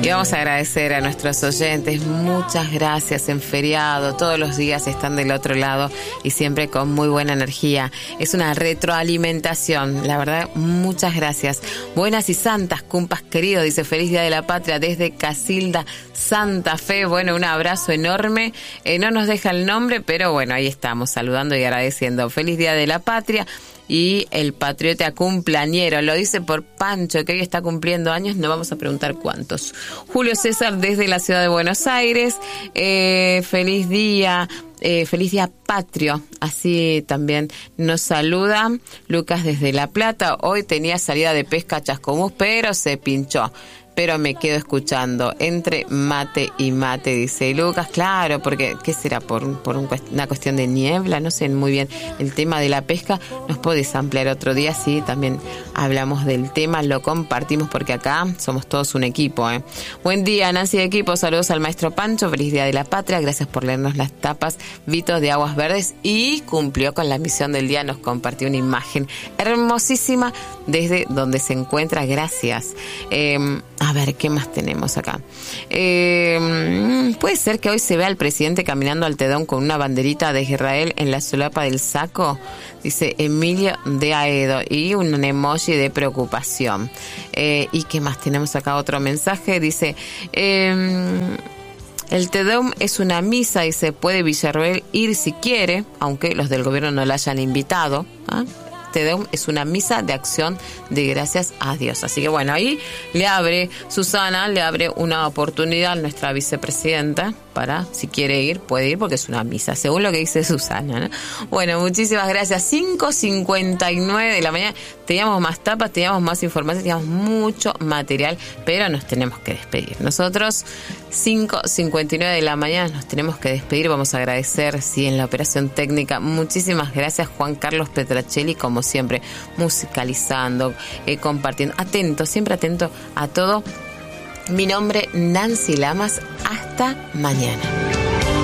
Y vamos a agradecer a nuestros oyentes, muchas gracias en feriado, todos los días están del otro lado y siempre con muy buena energía. Es una retroalimentación, la verdad, muchas gracias. Buenas y santas cumpas querido, dice feliz Día de la Patria desde Casilda, Santa Fe. Bueno, un abrazo enorme, no nos deja el nombre, pero bueno, ahí estamos saludando y agradeciendo. Feliz Día de la Patria. Y el patriota cumpleañero, lo dice por Pancho, que hoy está cumpliendo años, no vamos a preguntar cuántos. Julio César desde la ciudad de Buenos Aires, feliz día patrio, así también nos saluda. Lucas desde La Plata, hoy tenía salida de pesca a Chascomús, pero se pinchó. Pero me quedo escuchando entre mate y mate, dice Lucas. Claro, porque ¿qué será? ¿Por una cuestión de niebla? No sé muy bien el tema de la pesca. Nos podés ampliar otro día, sí, también hablamos del tema, lo compartimos porque acá somos todos un equipo. Buen día, Nancy de equipo, saludos al maestro Pancho, feliz Día de la Patria, gracias por leernos las tapas, Vito de Aguas Verdes, y cumplió con la misión del día, nos compartió una imagen hermosísima desde donde se encuentra, gracias. A ver, ¿qué más tenemos acá? ¿Puede ser que hoy se vea al presidente caminando al Tedón con una banderita de Israel en la solapa del saco? Dice Emilio de Aedo, y un emoji de preocupación. ¿Y qué más tenemos acá? Otro mensaje, dice... el Tedeum es una misa y se puede Villarroel ir si quiere, aunque los del gobierno no la hayan invitado. Tedeum es una misa de acción de gracias a Dios. Así que bueno, ahí Susana le abre una oportunidad a nuestra vicepresidenta para, si quiere ir, puede ir porque es una misa, según lo que dice Susana, ¿no? Bueno, muchísimas gracias. 5:59 de la mañana. Teníamos más tapas, teníamos más información, teníamos mucho material, pero nos tenemos que despedir. Nosotros, 5:59 de la mañana, nos tenemos que despedir. Vamos a agradecer, sí, en la operación técnica. Muchísimas gracias, Juan Carlos Petracelli, como siempre, musicalizando, compartiendo, atento, siempre atento a todo. Mi nombre, Nancy Lamas. Hasta mañana.